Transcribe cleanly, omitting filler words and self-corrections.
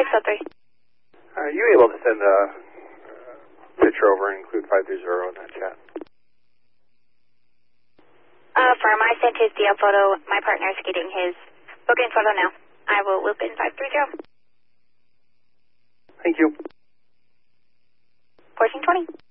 sub 3. Are you able to send a picture over and include 530 in that chat? Firm, I sent his DL photo. My partner's getting his booking photo now. I will loop in 530. Thank you. 1420.